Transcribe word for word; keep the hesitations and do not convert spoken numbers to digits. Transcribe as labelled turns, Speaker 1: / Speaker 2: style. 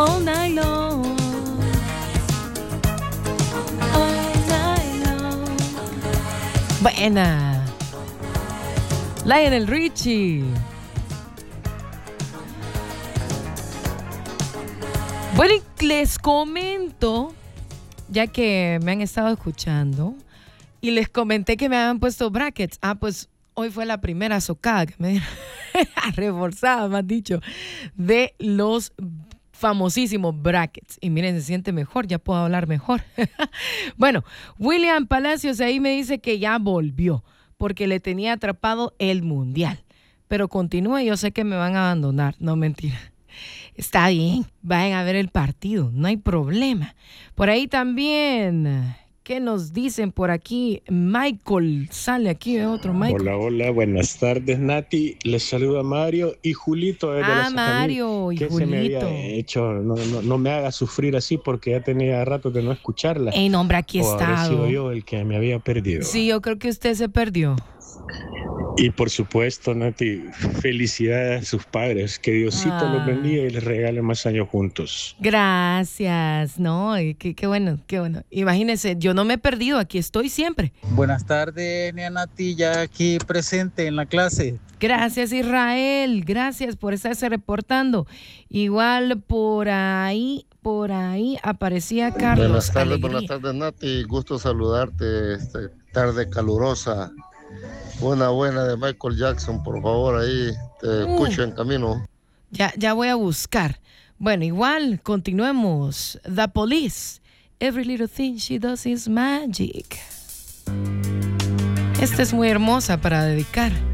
Speaker 1: All night long. All night long. Buena. Lionel Richie. Bueno, y les comento, ya que me han estado escuchando, y les comenté que me habían puesto brackets. Ah, pues hoy fue la primera socada que me dieron, reforzada, más dicho, de los famosísimos brackets. Y miren, se siente mejor, ya puedo hablar mejor. Bueno, William Palacios ahí me dice que ya volvió, porque le tenía atrapado el mundial. Pero continúe, yo sé que me van a abandonar. No, mentira. Está bien, vayan a ver el partido, no hay problema. Por ahí también, ¿qué nos dicen por aquí? Michael, sale aquí otro Michael.
Speaker 2: Hola, hola, buenas tardes, Nati. Les saluda Mario y Julito desde
Speaker 1: Ah,
Speaker 2: la Sacamil.
Speaker 1: Mario y
Speaker 2: ¿Qué
Speaker 1: Julito?
Speaker 2: se me había hecho? No, no, no me haga sufrir así porque ya tenía rato de no escucharla.
Speaker 1: Ey, no, hombre, aquí he
Speaker 2: O habré
Speaker 1: estado.
Speaker 2: sido yo el que me había perdido.
Speaker 1: Sí, yo creo que usted se perdió.
Speaker 2: Y por supuesto, Nati, felicidades a sus padres. Que Diosito
Speaker 1: Ah.
Speaker 2: los bendiga y les regale más años juntos.
Speaker 1: Gracias, no, y qué, qué bueno, qué bueno. Imagínense, yo no me he perdido, aquí estoy siempre.
Speaker 3: Buenas tardes, Nia Nati, ya aquí presente en la clase.
Speaker 1: Gracias, Israel, gracias por estarse reportando. Igual por ahí, por ahí aparecía Carlos.
Speaker 4: Buenas tardes,
Speaker 1: Alegría.
Speaker 4: buenas tardes, Nati. Gusto saludarte esta tarde calurosa. Una buena de Michael Jackson, por favor, ahí te
Speaker 1: Uh.
Speaker 4: escucho en camino.
Speaker 1: Ya, ya voy a buscar. Bueno, igual, continuemos. The Police. Every little thing she does is magic. Esta es muy hermosa para dedicar.